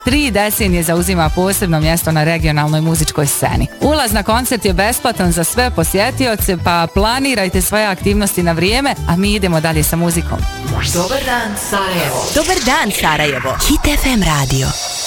3 decenije zauzima posebno mjesto na regionalnoj muzičkoj sceni. Ulaz na koncert je besplatan za sve posjetioce, pa planirajte svoje aktivnosti na vrijeme, a mi idemo dalje sa muzikom. Dobar dan Sarajevo. Dobar dan Sarajevo. Hit FM radio.